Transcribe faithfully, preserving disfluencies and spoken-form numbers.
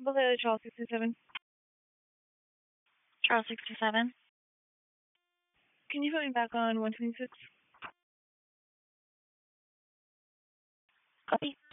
Below Charles sixty-seven. Charles sixty-seven. Can you put me back on one twenty-six? Copy.